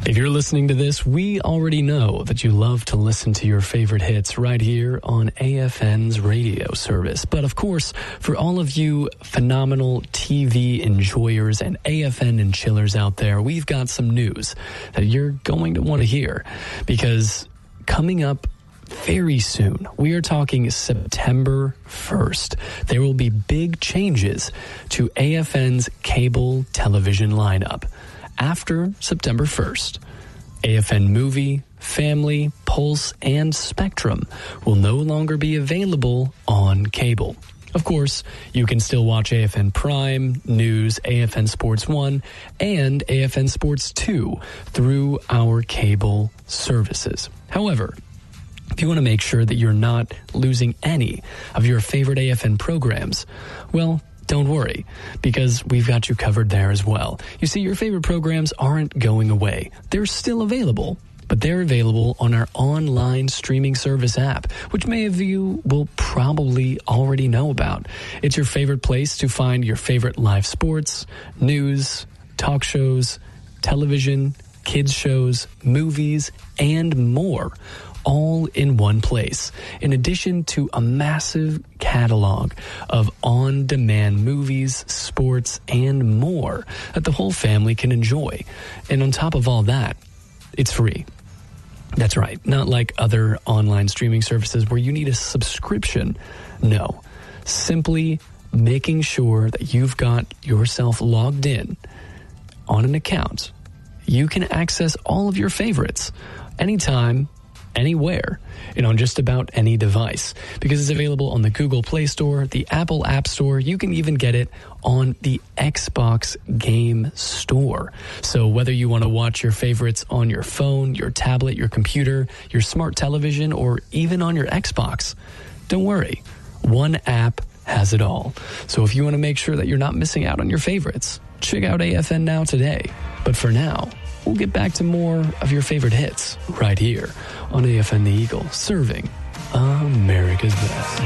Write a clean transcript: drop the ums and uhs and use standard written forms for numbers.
If you're listening to this, we already know that you love to listen to your favorite hits right here on AFN's radio service. But of course, for all of you phenomenal TV enjoyers and AFN and chillers out there, we've got some news that you're going to want to hear, because coming up very soon, we are talking September 1st, there will be big changes to AFN's cable television lineup. After September 1st, AFN Movie, Family, Pulse, and Spectrum will no longer be available on cable. Of course, you can still watch AFN Prime, News, AFN Sports 1, and AFN Sports 2 through our cable services. However, if you want to make sure that you're not losing any of your favorite AFN programs, well, don't worry, because we've got you covered there as well. You see, your favorite programs aren't going away. They're still available, but they're available on our online streaming service app, which many of you will probably already know about. It's your favorite place to find your favorite live sports, news, talk shows, television, kids shows, movies, and more, all in one place, in addition to a massive catalog of on-demand movies, sports, and more that the whole family can enjoy. And on top of all that, it's free. That's right, not like other online streaming services where you need a subscription. No, simply making sure that you've got yourself logged in on an account, you can access all of your favorites anytime, anywhere, and on just about any device, because it's available on the Google Play Store, the Apple App Store. You can even get it on the Xbox Game Store. So whether you want to watch your favorites on your phone, your tablet, your computer, your smart television, or even on your Xbox, don't worry. One app has it all. So if you want to make sure that you're not missing out on your favorites, check out AFN Now today. But for now, we'll get back to more of your favorite hits right here on AFN The Eagle, serving America's best.